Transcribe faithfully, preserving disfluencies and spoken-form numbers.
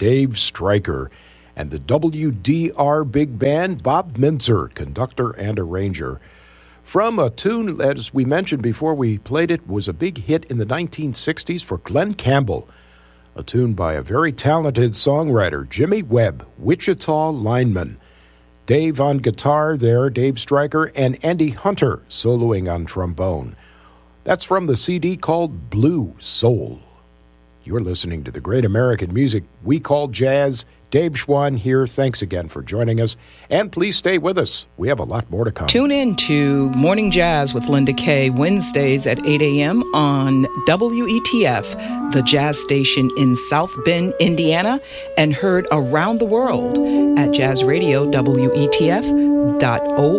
Dave Stryker, and the W D R Big Band, Bob Mintzer, conductor and arranger. From a tune, as we mentioned before we played it, was a big hit in the nineteen sixties for Glen Campbell, a tune by a very talented songwriter, Jimmy Webb, Wichita Lineman. Dave on guitar there, Dave Stryker, and Andy Hunter soloing on trombone. That's from the C D called Blue Soul. You're listening to the great American music we call jazz. Dave Schwann here. Thanks again for joining us. And please stay with us. We have a lot more to come. Tune in to Morning Jazz with Linda Kay, Wednesdays at eight a.m. on W E T F, the jazz station in South Bend, Indiana, and heard around the world at jazz radio W E T F dot org.